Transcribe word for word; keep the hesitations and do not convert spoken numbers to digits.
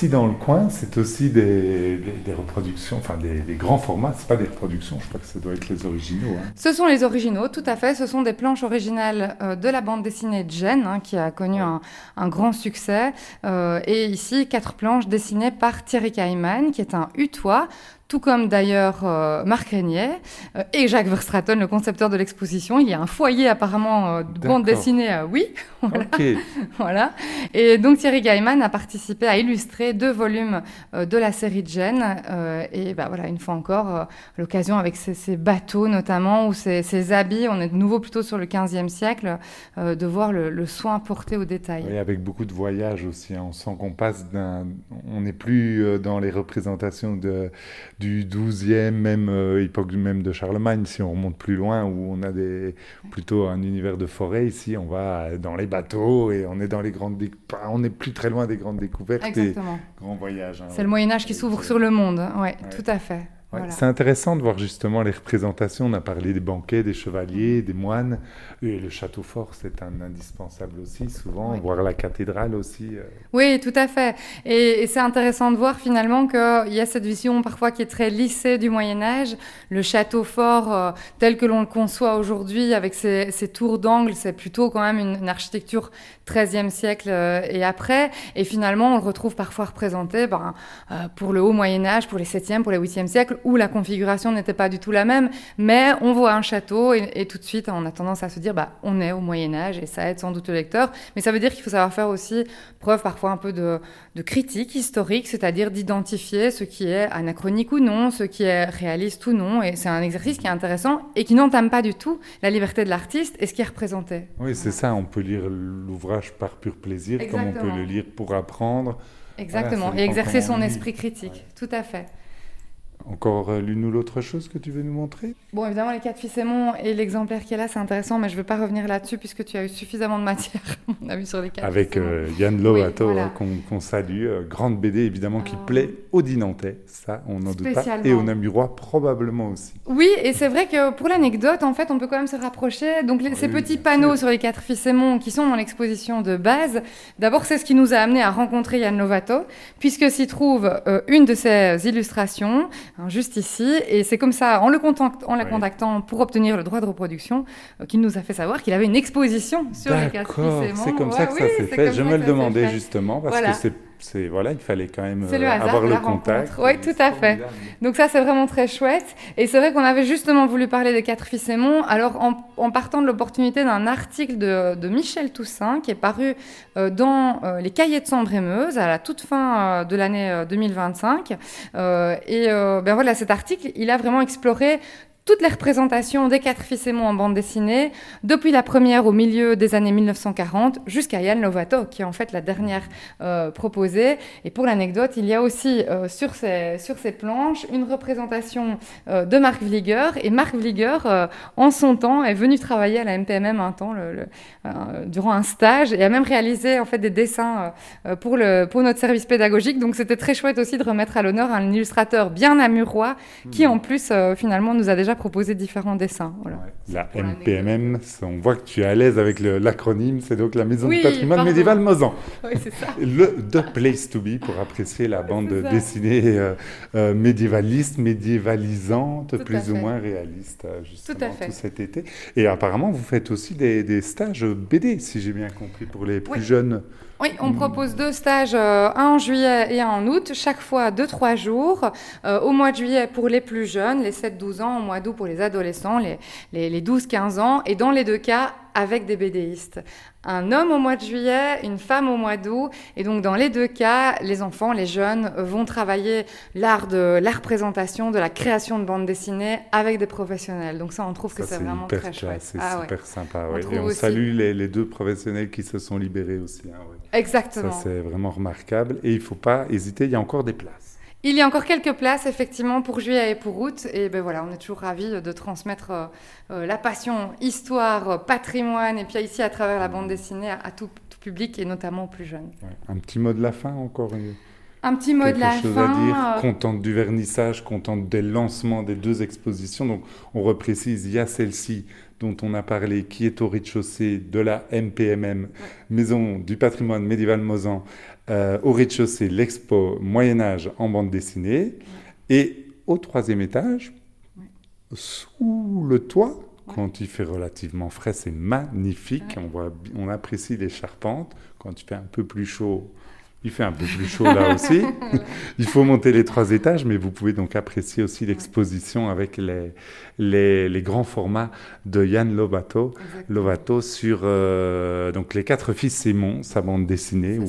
ici dans le coin, c'est aussi des, des, des reproductions, enfin des, des grands formats, c'est pas des reproductions, je crois que ça doit être les originaux. Hein. Ce sont les originaux, tout à fait. Ce sont des planches originales euh, de la bande dessinée Jen, hein, qui a connu un, un grand succès. Euh, et ici, quatre planches dessinées par Thierry Kaiman, qui est un Hutois, tout comme d'ailleurs euh, Marc Régnier euh, et Jacques Verstraeten, le concepteur de l'exposition. Il y a un foyer apparemment euh, de bande dessinée, euh, oui. Voilà. Okay. Voilà. Et donc Thierry Kaiman a participé à illustrer deux volumes euh, de la série Jen. Euh, et bah, voilà, une fois encore, euh, l'occasion avec ces, ces bateaux notamment, ou ces, ces habits, on est de nouveau plutôt sur le quinzième siècle, euh, de voir le, le soin porté aux détails. Et avec beaucoup de voyages aussi. Hein. On sent qu'on passe d'un... On n'est plus euh, dans les représentations de... du douzième, même euh, époque même de Charlemagne, si on remonte plus loin, où on a des, plutôt un univers de forêt. Ici, on va dans les bateaux et on est dans les grandes dé... on n'est plus très loin des grandes découvertes. Exactement. Et grands voyages. Hein, c'est ouais. le Moyen-Âge qui s'ouvre sur le monde, ouais, ouais. Tout à fait. Ouais, voilà. C'est intéressant de voir justement les représentations. On a parlé des banquets, des chevaliers, des moines. Et le château fort, c'est un indispensable aussi, souvent. Oui. Voir la cathédrale aussi. Euh... Oui, tout à fait. Et, et c'est intéressant de voir finalement qu'il y a cette vision parfois qui est très lissée du Moyen-Âge. Le château fort, euh, tel que l'on le conçoit aujourd'hui, avec ses, ses tours d'angle, c'est plutôt quand même une, une architecture treizième siècle euh, et après. Et finalement, on le retrouve parfois représenté ben, euh, pour le haut Moyen-Âge, pour les septième, pour les huitième siècles, où la configuration n'était pas du tout la même, mais on voit un château et, et tout de suite on a tendance à se dire bah, on est au Moyen-Âge et ça aide sans doute le lecteur, mais ça veut dire qu'il faut savoir faire aussi preuve parfois un peu de, de critique historique, c'est-à-dire d'identifier ce qui est anachronique ou non, ce qui est réaliste ou non, et c'est un exercice qui est intéressant et qui n'entame pas du tout la liberté de l'artiste et ce qui est représenté. Oui, c'est ça, on peut lire l'ouvrage par pur plaisir, Exactement. Comme on peut le lire pour apprendre. Exactement, voilà, et exercer son esprit critique, ouais. Tout à fait. Encore euh, l'une ou l'autre chose que tu veux nous montrer ? Bon, évidemment, les quatre Fils-Aimons et l'exemplaire qui est là, c'est intéressant, mais je ne veux pas revenir là-dessus puisque tu as eu suffisamment de matière, on a vu sur les quatre Avec euh, Yann Lovato, oui, voilà. qu'on, qu'on salue, euh, grande B D évidemment qui euh... plaît aux Dinantais, ça on n'en doute pas, et aux Namurois probablement aussi. Oui, et c'est vrai que pour l'anecdote, en fait, on peut quand même se rapprocher. Donc les, oui, ces petits panneaux sûr. Sur les quatre Fils-Aimons qui sont dans l'exposition de base, d'abord c'est ce qui nous a amené à rencontrer Yann Lovato, puisque s'y trouve euh, une de ses illustrations, hein, juste ici. Et c'est comme ça, en le contactant, en la oui. contactant pour obtenir le droit de reproduction, euh, qu'il nous a fait savoir qu'il avait une exposition sur D'accord, les quatre Fils-Aimons. C'est comme ouais, ça que oui, ça s'est fait. Je me le demandais justement parce voilà. que c'est, c'est voilà, il fallait quand même euh, le avoir le contact. Oui, tout à fait. Donc ça, c'est vraiment très chouette. Et c'est vrai qu'on avait justement voulu parler des quatre Fils-Aimons. Alors, en, en partant de l'opportunité d'un article de, de Michel Toussaint qui est paru euh, dans euh, les Cahiers de Sambre-et-Meuse à la toute fin euh, de l'année euh, deux mille vingt-cinq. Euh, et euh, ben voilà, cet article, il a vraiment exploré toutes les représentations des quatre Fils-Aimons en bande dessinée, depuis la première au milieu des années mille neuf cent quarante jusqu'à Yann Lovato, qui est en fait la dernière euh, proposée. Et pour l'anecdote, il y a aussi euh, sur, ces, sur ces planches une représentation euh, de Marc Vlieger. Et Marc Vlieger, euh, en son temps, est venu travailler à la M P M M un temps, le, le, euh, durant un stage, et a même réalisé en fait, des dessins euh, pour, le, pour notre service pédagogique. Donc c'était très chouette aussi de remettre à l'honneur un illustrateur bien namurois, qui en plus, euh, finalement, nous a déjà proposer différents dessins. Voilà. Ouais. La M P M M, on voit que tu es à l'aise avec le, l'acronyme, c'est donc la Maison oui, de patrimoine pardon. Médiéval Mozan. Oui, c'est ça. Le The Place to Be pour apprécier la bande dessinée euh, euh, médiévaliste, médiévalisante, tout plus ou moins réaliste, justement, tout, à fait. Tout cet été. Et apparemment, vous faites aussi des, des stages B D, si j'ai bien compris, pour les plus oui. jeunes. Oui, on propose deux stages, euh, un en juillet et un en août, chaque fois deux, trois jours. Euh, au mois de juillet pour les plus jeunes, les sept douze ans, au mois d'août pour les adolescents, les, les, les douze quinze ans. Et dans les deux cas, avec des BDistes. Un homme au mois de juillet, une femme au mois d'août. Et donc, dans les deux cas, les enfants, les jeunes vont travailler l'art de la représentation, de la création de bande dessinée avec des professionnels. Donc ça, on trouve que ça, c'est, c'est vraiment très classe, chouette. C'est ah, super ouais. sympa. Ouais. On et on aussi... salue les, les deux professionnels qui se sont libérés aussi. Hein, ouais. Exactement. Ça, c'est vraiment remarquable. Et il ne faut pas hésiter, il y a encore des places. Il y a encore quelques places, effectivement, pour juillet et pour août. Et ben voilà, on est toujours ravis de transmettre euh, euh, la passion, histoire, patrimoine, et puis ici, à travers la bande dessinée, à, à tout, tout public, et notamment aux plus jeunes. Ouais. Un petit mot de la fin, encore une... Un petit mot Quelque de la chose fin. à dire, euh... contente du vernissage, contente des lancements des deux expositions. Donc, on reprécise, il y a celle-ci dont on a parlé, qui est au rez-de-chaussée de la M P M M, ouais. Maison du patrimoine médiéval Mozan. Euh, au rez-de-chaussée, l'expo Moyen-Âge en bande dessinée. Ouais. Et au troisième étage, ouais. sous le toit, ouais. quand il fait relativement frais, c'est magnifique. Ouais. On, voit, on apprécie les charpentes. Quand il fait un peu plus chaud, il fait un peu plus chaud là aussi. Il faut monter les trois étages, mais vous pouvez donc apprécier aussi l'exposition avec les, les, les grands formats de Yann Lovato, Lovato sur euh, donc Les Quatre Fils Sémon, sa bande dessinée, où